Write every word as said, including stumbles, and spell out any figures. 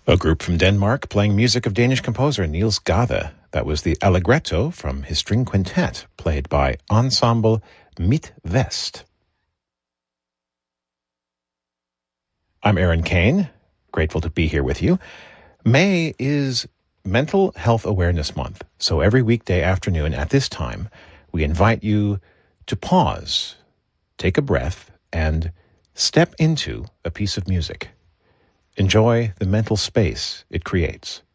A group from Denmark playing music of Danish composer Niels Gade. That was the Allegretto from his string quintet, played by Ensemble Midt-Vest. I'm Aaron Kane, grateful to be here with you. May is Mental Health Awareness Month, so every weekday afternoon at this time, we invite you to pause, take a breath, and step into a piece of music. Enjoy the mental space it creates.